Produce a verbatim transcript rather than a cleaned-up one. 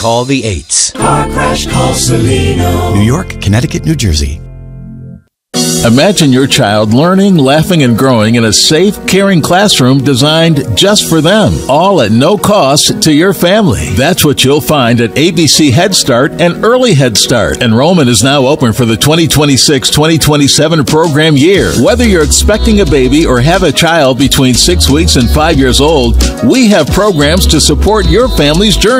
call the eights. Car Crash, call Celino. New York, Connecticut, New Jersey. Imagine your child learning, laughing, and growing in a safe, caring classroom designed just for them, all at no cost to your family. That's what you'll find at A B C Head Start and Early Head Start. Enrollment is now open for the twenty twenty-six twenty twenty-seven program year. Whether you're expecting a baby or have a child between six weeks and five years old, we have programs to support your family's journey.